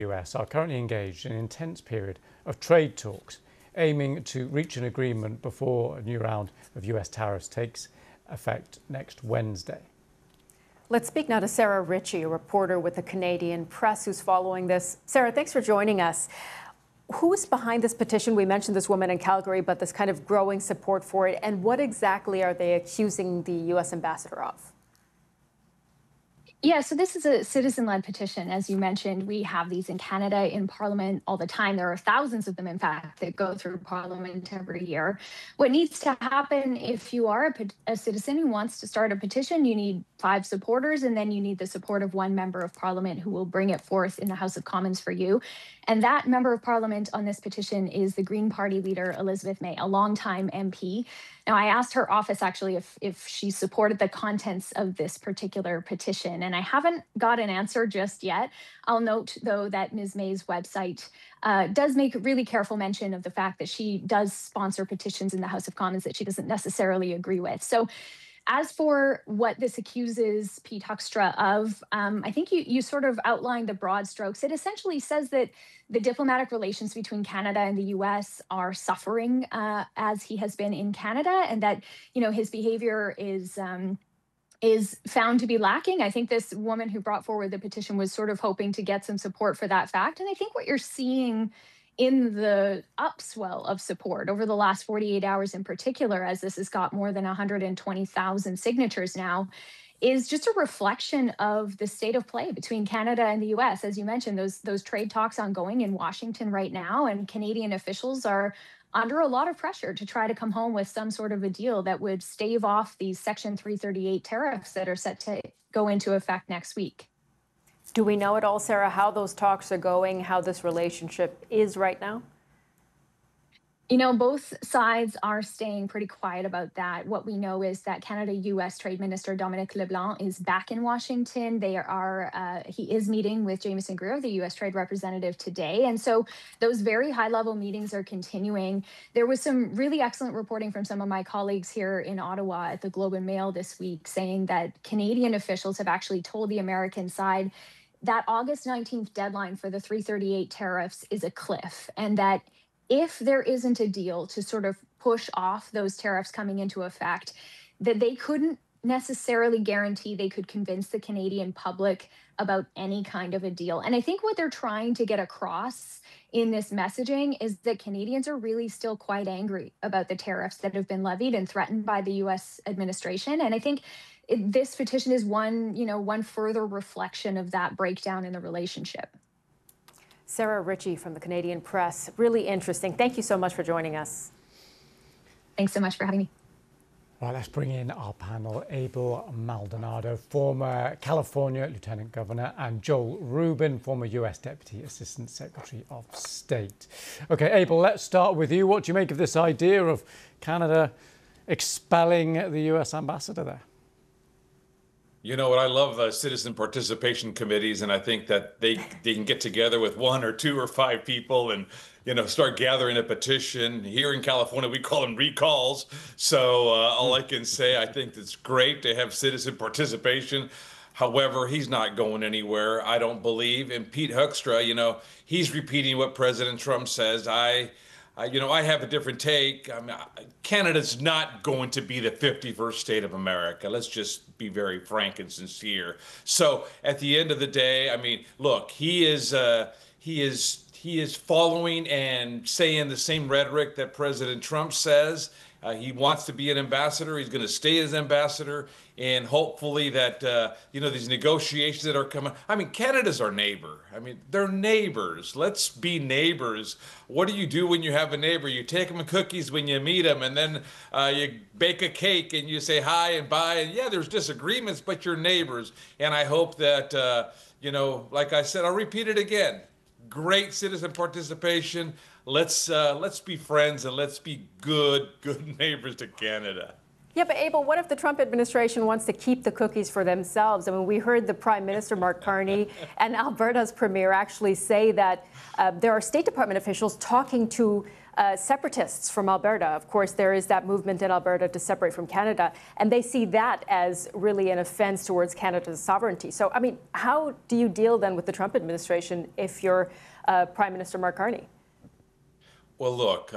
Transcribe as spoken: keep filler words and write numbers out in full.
U S are currently engaged in an intense period of trade talks, aiming to reach an agreement before a new round of U S tariffs takes effect next Wednesday. Let's speak now to Sarah Ritchie, a reporter with the Canadian Press, who's following this. Sarah, thanks for joining us. Who is behind this petition? We mentioned this woman in Calgary, but this kind of growing support for it. And what exactly are they accusing the U S ambassador of? Yeah, so this is a citizen-led petition. As you mentioned, we have these in Canada in Parliament all the time. There are thousands of them, in fact, that go through Parliament every year. What needs to happen if you are a, a citizen who wants to start a petition, you need five supporters, and then you need the support of one member of Parliament who will bring it forth in the House of Commons for you. And that member of Parliament on this petition is the Green Party leader, Elizabeth May, a longtime M P. Now, I asked her office, actually, if, if she supported the contents of this particular petition, and I haven't got an answer just yet. I'll note, though, that Miz May's website uh, does make really careful mention of the fact that she does sponsor petitions in the House of Commons that she doesn't necessarily agree with. So as for what this accuses Pete Hoekstra of, um, I think you, you sort of outlined the broad strokes. It essentially says that the diplomatic relations between Canada and the U S are suffering uh, as he has been in Canada, and that, you know, his behavior is um, is found to be lacking. I think this woman who brought forward the petition was sort of hoping to get some support for that fact. And I think what you're seeing in the upswell of support over the last forty-eight hours in particular, as this has got more than one hundred twenty thousand signatures now, is just a reflection of the state of play between Canada and the U S. As you mentioned, those, those trade talks ongoing in Washington right now, and Canadian officials are under a lot of pressure to try to come home with some sort of a deal that would stave off these Section three thirty-eight tariffs that are set to go into effect next week. Do we know at all, Sarah, how those talks are going, how this relationship is right now? You know, both sides are staying pretty quiet about that. What we know is that Canada-U S Trade Minister Dominic LeBlanc is back in Washington. They are, uh, he is meeting with Jamieson Greer, the U S Trade Representative, today. And so those very high-level meetings are continuing. There was some really excellent reporting from some of my colleagues here in Ottawa at the Globe and Mail this week, saying that Canadian officials have actually told the American side that August nineteenth deadline for the three thirty-eight tariffs is a cliff, and that if there isn't a deal to sort of push off those tariffs coming into effect, that they couldn't necessarily guarantee they could convince the Canadian public about any kind of a deal. And I think what they're trying to get across in this messaging is that Canadians are really still quite angry about the tariffs that have been levied and threatened by the U S administration. And I think it, this petition is one, you know, one further reflection of that breakdown in the relationship. Sarah Ritchie from the Canadian Press. Really interesting. Thank you so much for joining us. Thanks so much for having me. Right, let's bring in our panel. Abel Maldonado, former California Lieutenant Governor, and Joel Rubin, former U S Deputy Assistant Secretary of State. Okay, Abel, let's start with you. What do you make of this idea of Canada expelling the U S ambassador there? You know what, I love uh, citizen participation committees, and I think that they, they can get together with one or two or five people and, you know, start gathering a petition. Here in California, we call them recalls. So uh, all I can say, I think it's great to have citizen participation. However, he's not going anywhere, I don't believe. And Pete Hoekstra, you know, he's repeating what President Trump says. I Uh, you know, I have a different take. I mean, Canada's not going to be the fifty-first state of America. Let's just be very frank and sincere. So at the end of the day, I mean, look, he is uh, he is he is following and saying the same rhetoric that President Trump says. Uh, he wants to be an ambassador. He's going to stay as ambassador, and hopefully that, uh, you know, these negotiations that are coming. I mean, Canada's our neighbor. I mean, they're neighbors. Let's be neighbors. What do you do when you have a neighbor? You take them cookies when you meet them, and then uh, you bake a cake and you say hi and bye. And yeah, there's disagreements, but you're neighbors. And I hope that, uh, you know, like I said, I'll repeat it again. Great citizen participation. Let's uh, let's be friends and let's be good, good neighbors to Canada. Yeah, but Abel, what if the Trump administration wants to keep the cookies for themselves? I mean, we heard the Prime Minister, Mark Carney, and Alberta's Premier actually say that uh, there are State Department officials talking to uh, separatists from Alberta. Of course, there is that movement in Alberta to separate from Canada, and they see that as really an offense towards Canada's sovereignty. So, I mean, how do you deal then with the Trump administration if you're uh, Prime Minister Mark Carney? Well, look,